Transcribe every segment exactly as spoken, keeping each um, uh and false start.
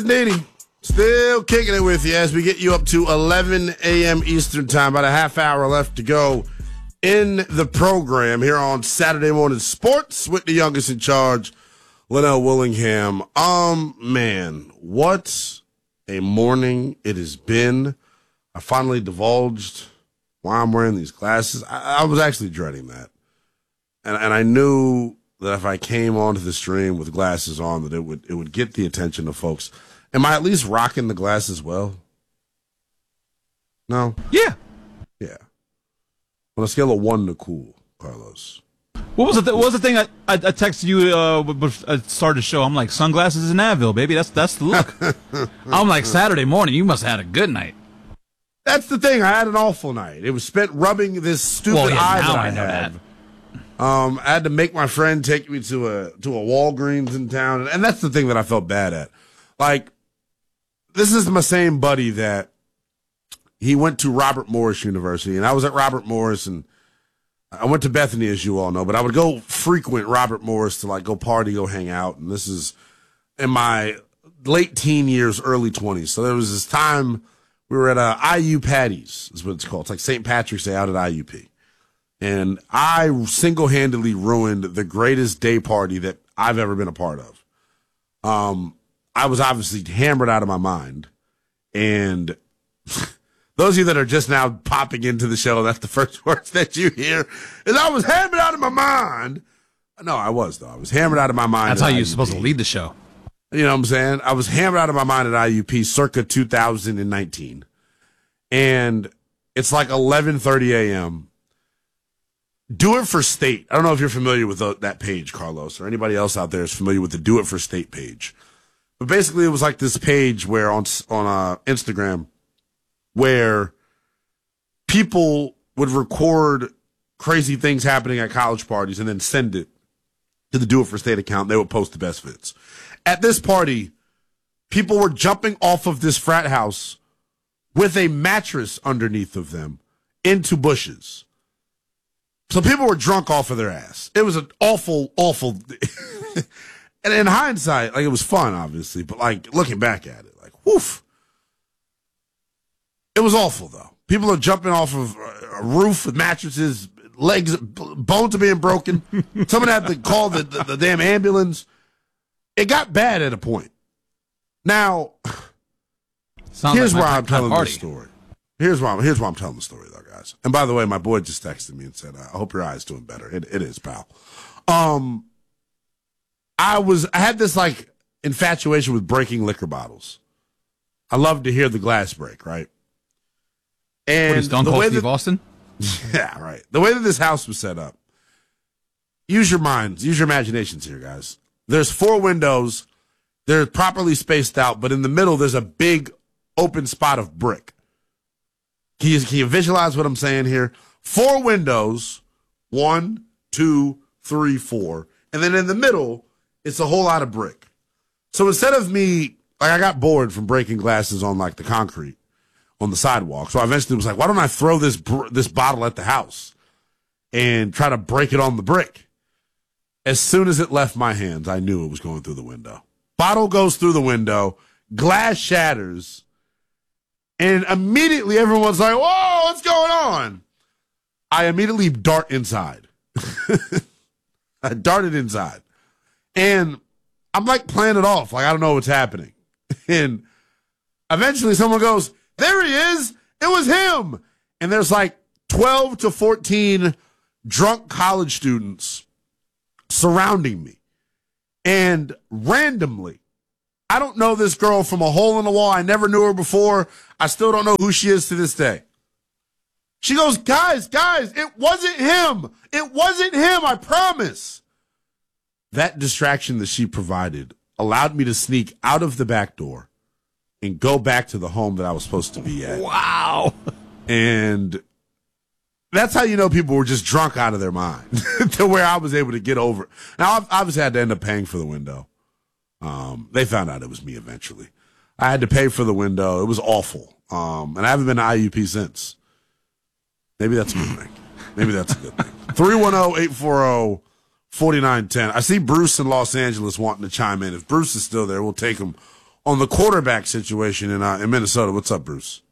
Nady, still kicking it with you as we get you up to eleven a.m. Eastern time. About a half hour left to go in the program here on Saturday Morning Sports with the youngest in charge, Linnell Willingham. Um, man, what a morning it has been. I finally divulged why I'm wearing these glasses. I, I was actually dreading that. And, and I knew that if I came onto the stream with glasses on, that it would it would get the attention of folks. Am I at least rocking the glasses well? No? Yeah. Yeah. On a scale of one to cool, Carlos. What was the th- what was the thing I, I, I texted you uh, before I started the show? I'm like, sunglasses in Advil, baby. That's that's the look. I'm like, Saturday morning, you must have had a good night. That's the thing. I had an awful night. It was spent rubbing this stupid well, yeah, eye now that I, I know have. that. Um, I had to make my friend take me to a to a Walgreens in town, and that's the thing that I felt bad at. Like, this is my same buddy that he went to Robert Morris University, and I was at Robert Morris, and I went to Bethany, as you all know, but I would go frequent Robert Morris to like go party, go hang out, and this is in my late teen years, early twenties. So there was this time we were at a I U Patty's, is what it's called. It's like Saint Patrick's Day out at I U P. And I single-handedly ruined the greatest day party that I've ever been a part of. Um, I was obviously hammered out of my mind. And those of you that are just now popping into the show, that's the first words that you hear, is I was hammered out of my mind. No, I was, though. I was hammered out of my mind. That's how you're I U P. Supposed to lead the show. You know what I'm saying? I was hammered out of my mind at I U P circa two thousand nineteen. And it's like eleven thirty a.m., Do It for State. I don't know if you're familiar with the, that page, Carlos, or anybody else out there is familiar with the Do It for State page. But basically, it was like this page where on on uh, Instagram where people would record crazy things happening at college parties and then send it to the Do It for State account. They would post the best fits. At this party, people were jumping off of this frat house with a mattress underneath of them into bushes. So people were drunk off of their ass. It was an awful, awful. And in hindsight, like, it was fun, obviously, but like looking back at it, like, woof. It was awful, though. People are jumping off of a roof with mattresses, legs, bones are being broken. Someone had to call the, the, the damn ambulance. It got bad at a point. Now, Sounds here's like why my I'm telling party. this story. Here's why, I'm, here's why I'm telling the story, though, guys. And by the way, my boy just texted me and said, I hope your eye's doing better. It, it is, pal. Um, I was, I had this, like, infatuation with breaking liquor bottles. I love to hear the glass break, right? And What is Stone the Cold way Steve that, Austin? Yeah, right. The way that this house was set up, use your minds, use your imaginations here, guys. There's four windows. They're properly spaced out, but in the middle, there's a big open spot of brick. Can you, can you visualize what I'm saying here? Four windows, one, two, three, four. And then in the middle, it's a whole lot of brick. So instead of me, like, I got bored from breaking glasses on, like, the concrete on the sidewalk. So I eventually was like, why don't I throw this br- this bottle at the house and try to break it on the brick? As soon as it left my hands, I knew it was going through the window. Bottle goes through the window, glass shatters, and immediately everyone's like, whoa, what's going on? I immediately dart inside. I darted inside. And I'm like playing it off, like I don't know what's happening. And eventually someone goes, there he is. It was him. And there's like twelve to fourteen drunk college students surrounding me. And randomly, I don't know this girl from a hole in the wall. I never knew her before. I still don't know who she is to this day. She goes, guys, guys, it wasn't him. It wasn't him, I promise. That distraction that she provided allowed me to sneak out of the back door and go back to the home that I was supposed to be at. Wow. And that's how you know people were just drunk out of their mind to where I was able to get over it. Now, I've obviously had to end up paying for the window. Um, they found out it was me eventually. I had to pay for the window. It was awful. Um, and I haven't been to I U P since. Maybe that's a good thing. Maybe that's a good thing. three one zero, eight four zero, four nine one zero. I see Bruce in Los Angeles wanting to chime in. If Bruce is still there, we'll take him on the quarterback situation in uh, in Minnesota. What's up, Bruce?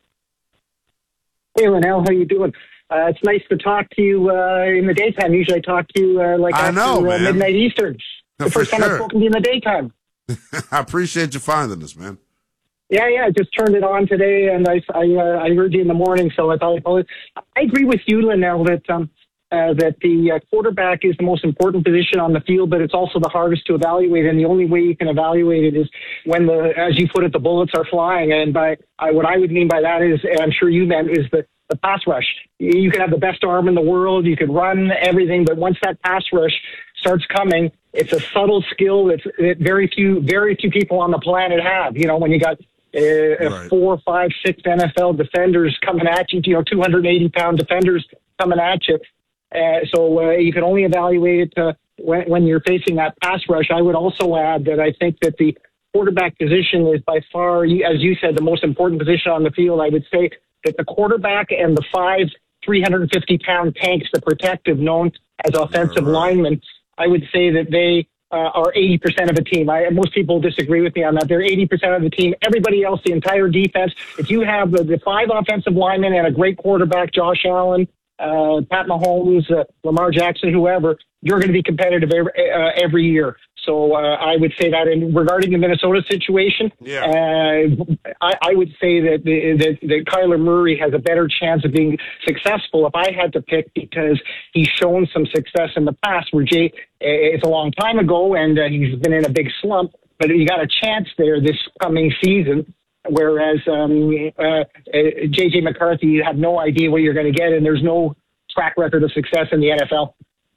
Hey, Linnell, how you doing? Uh, it's nice to talk to you uh, in the daytime. Usually I talk to you uh, like I after know, uh, midnight Eastern. The For first time sure. I've spoken to you in the daytime. I appreciate you finding us, man. Yeah, yeah, I just turned it on today, and I, I, uh, I heard you in the morning, so I thought I'd call it. I agree with you, Linnell, that um, uh, that the uh, quarterback is the most important position on the field, but it's also the hardest to evaluate, and the only way you can evaluate it is when the, as you put it, the bullets are flying. And by I, what I would mean by that is, and I'm sure you meant, is the, the pass rush. You can have the best arm in the world, you can run everything, but once that pass rush starts coming, it's a subtle skill that's, that very few, very few people on the planet have. You know, when you got uh, Right. four, five, six N F L defenders coming at you, you know, two hundred eighty pound defenders coming at you. Uh, so uh, you can only evaluate it uh, when, when you're facing that pass rush. I would also add that I think that the quarterback position is by far, as you said, the most important position on the field. I would say that the quarterback and the five three hundred fifty pound tanks, the protective known as offensive Right. linemen, I would say that they uh, are eighty percent of the team. I, most people disagree with me on that. They're eighty percent of the team. Everybody else, the entire defense, if you have the, the five offensive linemen and a great quarterback, Josh Allen, uh, Pat Mahomes, uh, Lamar Jackson, whoever, you're going to be competitive every, uh, every year. So uh, I would say that. And regarding the Minnesota situation, Yeah. uh, I, I would say that, the, that that Kyler Murray has a better chance of being successful if I had to pick, because he's shown some success in the past. Where Jay, it's a long time ago, and uh, he's been in a big slump, but you got a chance there this coming season. Whereas um, uh, uh, J J McCarthy, you have no idea what you're going to get, and there's no track record of success in the N F L.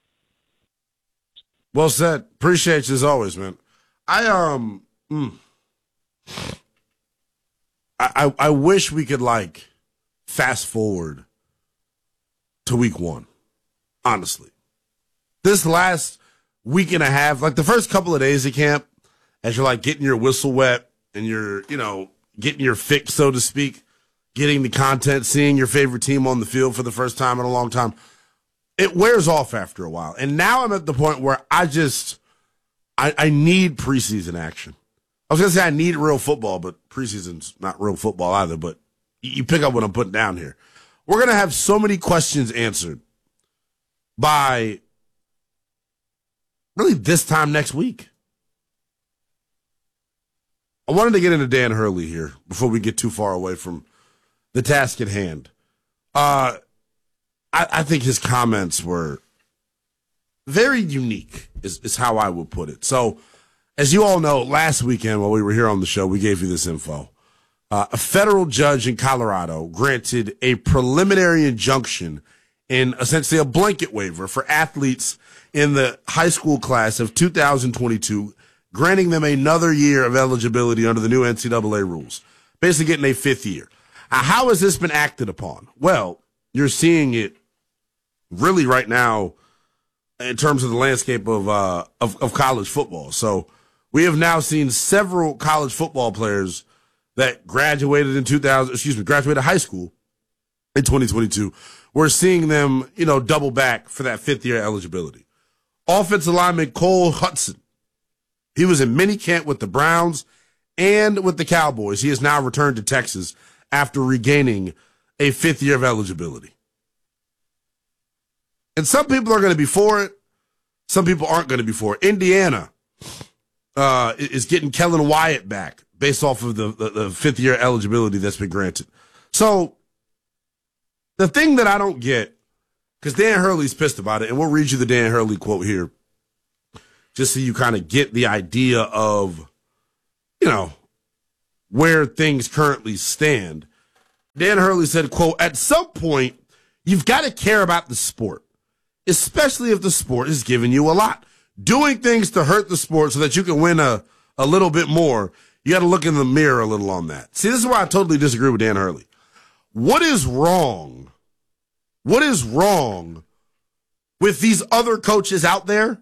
Well said. Appreciate you as always, man. I um, mm, I, I I wish we could like fast forward to week one. Honestly, this last week and a half, like the first couple of days of camp, as you're like getting your whistle wet and you're, you know, getting your fix, so to speak, getting the content, seeing your favorite team on the field for the first time in a long time, it wears off after a while. And now I'm at the point where I just, I, I need preseason action. I was going to say I need real football, but preseason's not real football either. But you pick up what I'm putting down here. We're going to have so many questions answered by really this time next week. I wanted to get into Dan Hurley here before we get too far away from the task at hand. Uh, I, I think his comments were very unique, is, is how I would put it. So, as you all know, last weekend while we were here on the show, we gave you this info. Uh, a federal judge in Colorado granted a preliminary injunction in essentially a blanket waiver for athletes in the high school class of two thousand twenty-two, granting them another year of eligibility under the new N C double A rules, basically getting a fifth year. Uh, how has this been acted upon? Well, you're seeing it really right now in terms of the landscape of, uh, of, of college football. So we have now seen several college football players that graduated in two thousand, excuse me, graduated high school in twenty twenty-two. We're seeing them, you know, double back for that fifth year eligibility. Offensive lineman Cole Hudson. He was in minicamp with the Browns and with the Cowboys. He has now returned to Texas after regaining a fifth year of eligibility. And some people are going to be for it. Some people aren't going to be for it. Indiana uh, is getting Kellen Wyatt back based off of the, the, the fifth year eligibility that's been granted. So the thing that I don't get, because Dan Hurley's pissed about it, and we'll read you the Dan Hurley quote here, just so you kind of get the idea of, you know, where things currently stand. Dan Hurley said, quote, "At some point, you've got to care about the sport, especially if the sport is giving you a lot. Doing things to hurt the sport so that you can win a, a little bit more, you got to look in the mirror a little on that." See, this is why I totally disagree with Dan Hurley. What is wrong? What is wrong with these other coaches out there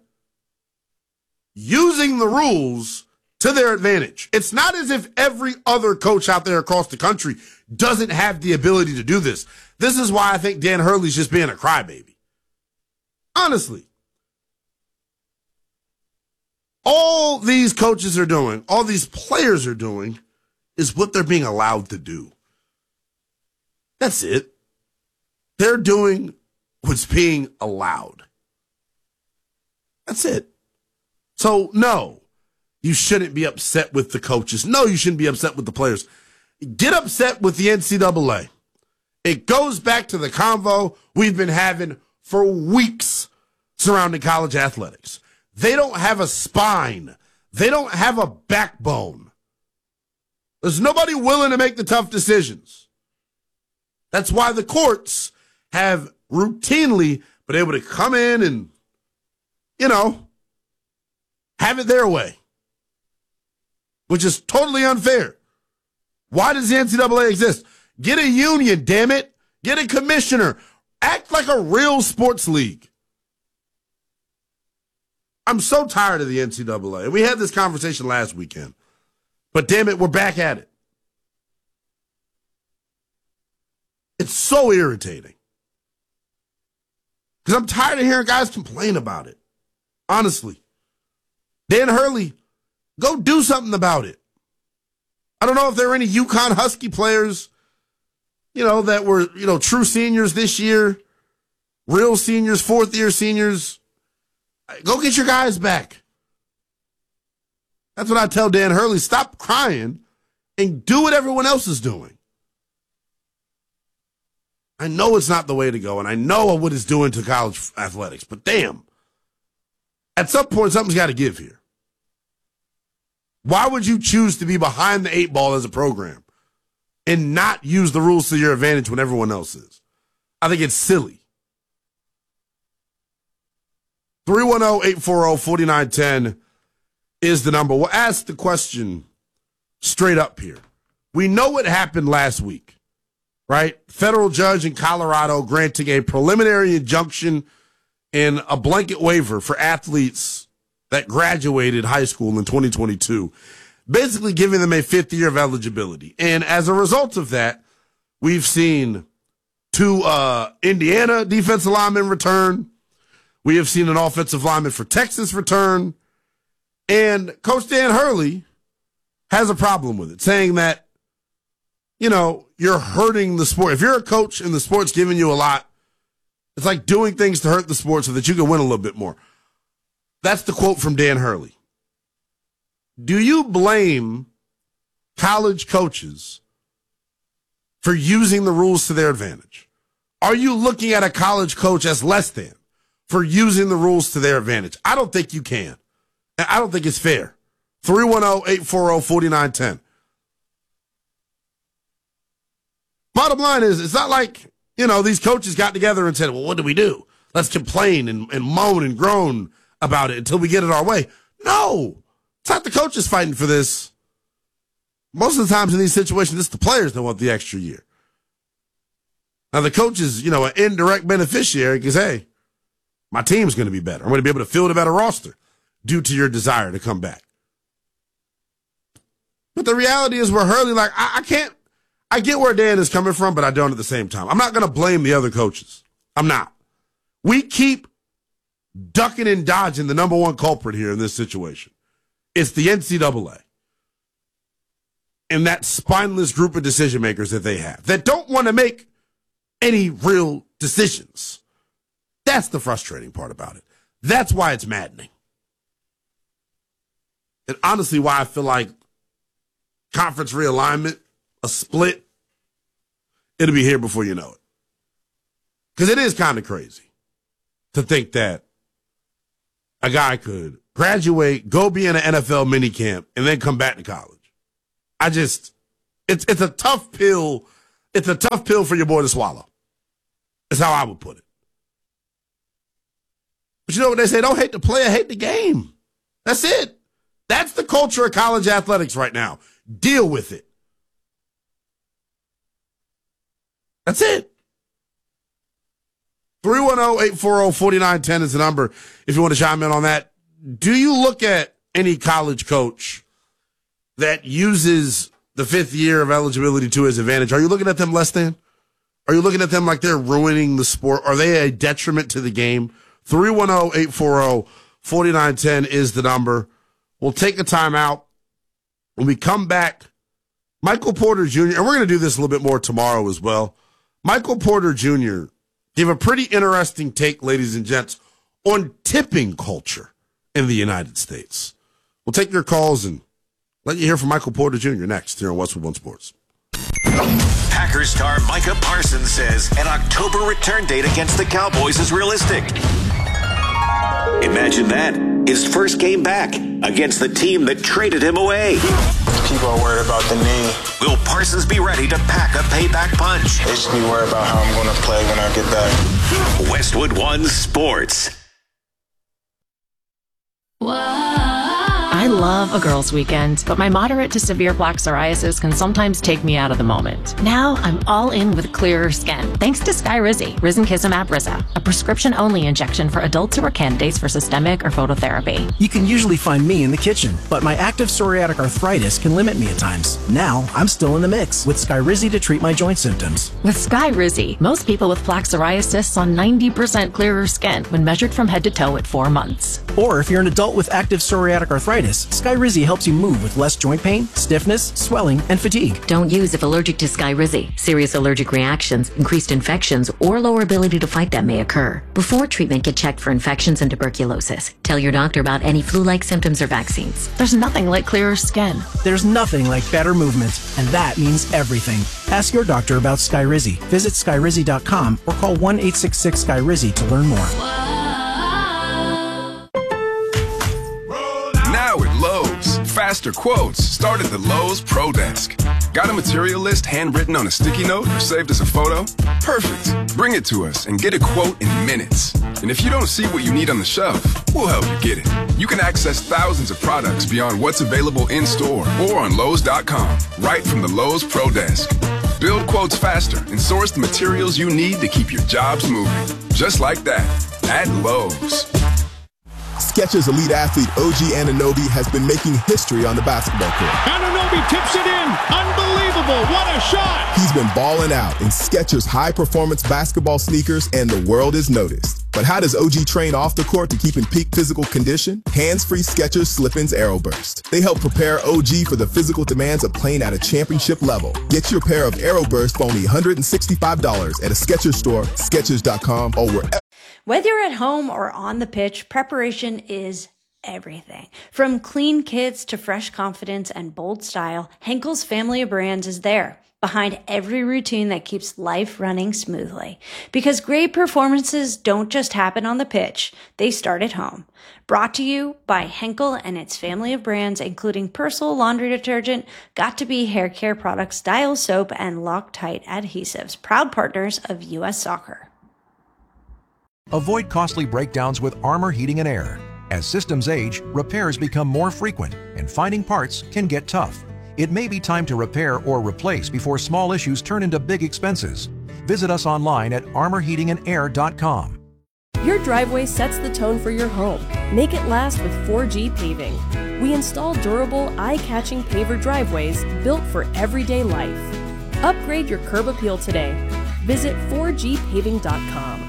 using the rules to their advantage? It's not as if every other coach out there across the country doesn't have the ability to do this. This is why I think Dan Hurley's just being a crybaby. Honestly. All these coaches are doing, all these players are doing, is what they're being allowed to do. That's it. They're doing what's being allowed. That's it. So, no, you shouldn't be upset with the coaches. No, you shouldn't be upset with the players. Get upset with the N C double A. It goes back to the convo we've been having for weeks surrounding college athletics. They don't have a spine. They don't have a backbone. There's nobody willing to make the tough decisions. That's why the courts have routinely been able to come in and, you know, have it their way, which is totally unfair. Why does the N C double A exist? Get a union, damn it. Get a commissioner. Act like a real sports league. I'm so tired of the N C double A. We had this conversation last weekend. But damn it, we're back at it. It's so irritating. Because I'm tired of hearing guys complain about it. Honestly. Dan Hurley, go do something about it. I don't know if there are any UConn Husky players, you know, that were, you know, true seniors this year, real seniors, fourth year seniors. Go get your guys back. That's what I tell Dan Hurley. Stop crying and do what everyone else is doing. I know it's not the way to go, and I know what it's doing to college athletics, but damn, at some point, something's got to give here. Why would you choose to be behind the eight ball as a program and not use the rules to your advantage when everyone else is? I think it's silly. three one zero, eight four zero, four nine one zero is the number. We'll ask the question straight up here. We know what happened last week, right? Federal judge in Colorado granting a preliminary injunction and a blanket waiver for athletes that graduated high school in twenty twenty-two, basically giving them a fifth year of eligibility. And as a result of that, we've seen two uh, Indiana defensive linemen return. We have seen an offensive lineman for Texas return. And Coach Dan Hurley has a problem with it, saying that, you know, you're hurting the sport. If you're a coach and the sport's giving you a lot, it's like doing things to hurt the sport so that you can win a little bit more. That's the quote from Dan Hurley. Do you blame college coaches for using the rules to their advantage? Are you looking at a college coach as less than for using the rules to their advantage? I don't think you can. And I don't think it's fair. three one zero, eight four zero, four nine one zero. Bottom line is, it's not like, you know, these coaches got together and said, well, what do we do? Let's complain and, and moan and groan about it until we get it our way. No, it's not the coaches fighting for this. Most of the times in these situations, it's the players that want the extra year. Now, the coach is, you know, an indirect beneficiary because, hey, my team's going to be better. I'm going to be able to field a better roster due to your desire to come back. But the reality is we're Hurley, like, I, I can't, I get where Dan is coming from, but I don't at the same time. I'm not going to blame the other coaches. I'm not. We keep ducking and dodging the number one culprit here in this situation. It's the N C double A. And that spineless group of decision makers that they have that don't want to make any real decisions. That's the frustrating part about it. That's why it's maddening. And honestly, why I feel like conference realignment, a split, it'll be here before you know it. Because it is kind of crazy to think that a guy could graduate, go be in an N F L minicamp, and then come back to college. I just, it's it's a tough pill. It's a tough pill for your boy to swallow. That's how I would put it. But you know what they say? Don't hate the player, hate the game. That's it. That's the culture of college athletics right now. Deal with it. That's it. three one zero, eight four zero, four nine one zero is the number if you want to chime in on that. Do you look at any college coach that uses the fifth year of eligibility to his advantage? Are you looking at them less than? Are you looking at them like they're ruining the sport? Are they a detriment to the game? three one zero, eight four zero, four nine one zero is the number. We'll take a timeout. When we come back, Michael Porter Junior, and we're going to do this a little bit more tomorrow as well. Michael Porter Junior gave a pretty interesting take, ladies and gents, on tipping culture in the United States. We'll take your calls and let you hear from Michael Porter Junior next here on Westwood One Sports. Packers star Micah Parsons says an October return date against the Cowboys is realistic. Imagine that. His first game back against the team that traded him away. People are worried about the knee. Will Parsons be ready to pack a payback punch? They should be worried about how I'm going to play when I get back. Westwood One Sports. I love a girls' weekend, but my moderate to severe plaque psoriasis can sometimes take me out of the moment. Now I'm all in with clearer skin, thanks to Skyrizi, Risankizumab Riza, a prescription-only injection for adults who are candidates for systemic or phototherapy. You can usually find me in the kitchen, but my active psoriatic arthritis can limit me at times. Now I'm still in the mix with Skyrizi to treat my joint symptoms. With Skyrizi, most people with plaque psoriasis saw ninety percent clearer skin when measured from head to toe at four months. Or if you're an adult with active psoriatic arthritis, Skyrizi helps you move with less joint pain, stiffness, swelling, and fatigue. Don't use if allergic to Skyrizi. Serious allergic reactions, increased infections, or lower ability to fight them may occur. Before treatment, get checked for infections and tuberculosis. Tell your doctor about any flu-like symptoms or vaccines. There's nothing like clearer skin. There's nothing like better movement, and that means everything. Ask your doctor about Skyrizi. Visit Skyrizi dot com or call one eight six six Skyrizi to learn more. Now at Lowe's, faster quotes start at the Lowe's Pro Desk. Got a material list handwritten on a sticky note or saved as a photo? Perfect. Bring it to us and get a quote in minutes. And if you don't see what you need on the shelf, we'll help you get it. You can access thousands of products beyond what's available in store or on Lowe's dot com, right from the Lowe's Pro Desk. Build quotes faster and source the materials you need to keep your jobs moving. Just like that, at Lowe's. Skechers elite athlete O G Anunoby has been making history on the basketball court. Anunoby tips it in. Unbelievable. What a shot. He's been balling out in Skechers high-performance basketball sneakers, and the world is noticed. But how does O G train off the court to keep in peak physical condition? Hands-free Skechers Slip-ins Aeroburst. They help prepare O G for the physical demands of playing at a championship level. Get your pair of Aeroburst for only one hundred sixty-five dollars at a Skechers store, Skechers dot com, or wherever. Whether you're at home or on the pitch, preparation is everything. From clean kits to fresh confidence and bold style, Henkel's family of brands is there, behind every routine that keeps life running smoothly. Because great performances don't just happen on the pitch, they start at home. Brought to you by Henkel and its family of brands, including Persil laundry detergent, Got2b hair care products, Dial soap, and Loctite adhesives, proud partners of U S Soccer. Avoid costly breakdowns with Armor Heating and Air. As systems age, repairs become more frequent, and finding parts can get tough. It may be time to repair or replace before small issues turn into big expenses. Visit us online at armor heating and air dot com. Your driveway sets the tone for your home. Make it last with four G Paving. We install durable, eye-catching paver driveways built for everyday life. Upgrade your curb appeal today. Visit four G paving dot com.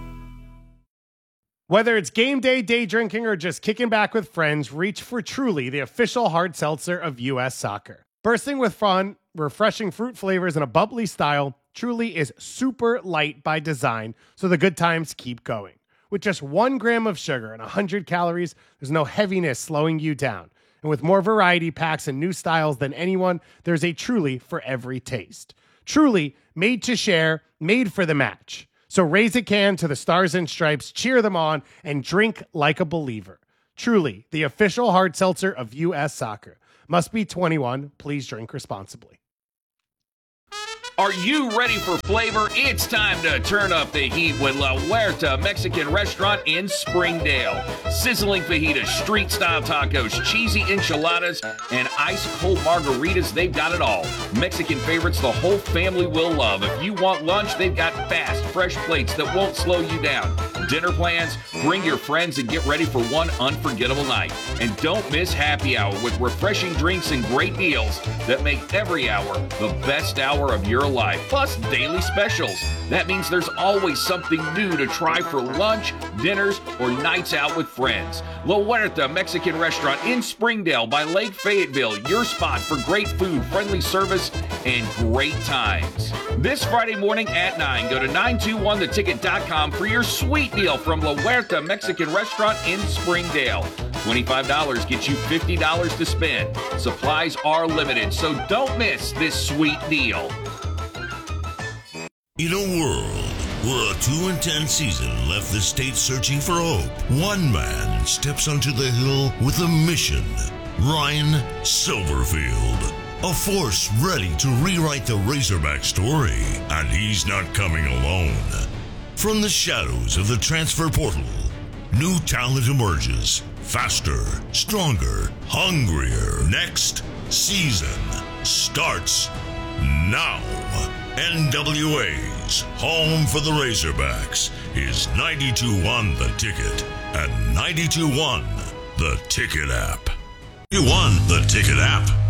Whether it's game day, day drinking, or just kicking back with friends, reach for Truly, the official hard seltzer of U S Soccer. Bursting with fun, refreshing fruit flavors, and a bubbly style, Truly is super light by design, so the good times keep going. With just one gram of sugar and one hundred calories, there's no heaviness slowing you down. And with more variety packs and new styles than anyone, there's a Truly for every taste. Truly, made to share, made for the match. So raise a can to the Stars and Stripes, cheer them on, and drink like a believer. Truly, the official hard seltzer of U S Soccer. Must be twenty-one. Please drink responsibly. Are you ready for flavor? It's time to turn up the heat with La Huerta Mexican Restaurant in Springdale. Sizzling fajitas, street-style tacos, cheesy enchiladas, and ice-cold margaritas, they've got it all. Mexican favorites the whole family will love. If you want lunch, they've got fast, fresh plates that won't slow you down. dinner plans? Bring your friends and get ready for one unforgettable night. And don't miss happy hour with refreshing drinks and great deals that make every hour the best hour of your life. Plus daily specials. That means there's always something new to try for lunch, dinners, or nights out with friends. La Huerta Mexican Restaurant in Springdale by Lake Fayetteville, your spot for great food, friendly service, and great times. This Friday morning at nine, go to nine two one the ticket dot com for your sweet deal from La Huerta Mexican Restaurant in Springdale. twenty-five dollars gets you fifty dollars to spend. Supplies are limited, so don't miss this sweet deal. In a world where a two and ten season left the state searching for hope, one man steps onto the hill with a mission. Ryan Silverfield, a force ready to rewrite the Razorback story, and he's not coming alone. From the shadows of the transfer portal, new talent emerges, faster, stronger, hungrier. Next season starts now. N W A's home for the Razorbacks is ninety-two one The Ticket and ninety-two one The Ticket app. You won the Ticket app.